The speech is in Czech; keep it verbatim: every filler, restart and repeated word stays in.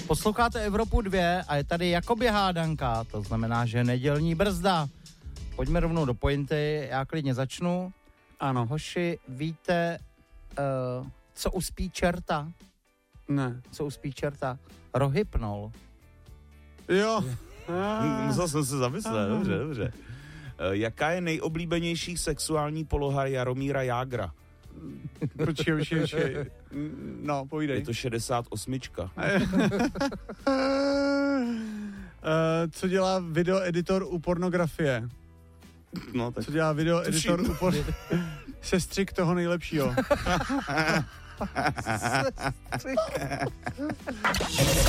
Posloucháte Evropu dva a je tady jakoby hádanka, to znamená, že nedělní brzda. Pojďme rovnou do pointy, já klidně začnu. Ano. Hoši, víte, uh, co uspí čerta? Ne. Co uspí čerta? Rohypnol. Jo. Musel jsem se zamyslet, dobře, dobře. Jaká je nejoblíbenější sexuální poloha Jaromíra Jágra? Počkej, počkej, počkej. No, povídej. Je to šedesát osm. Uh, co dělá videoeditor u pornografie? No, tak Co dělá videoeditor tuším. u por... Sestřik toho nejlepšího.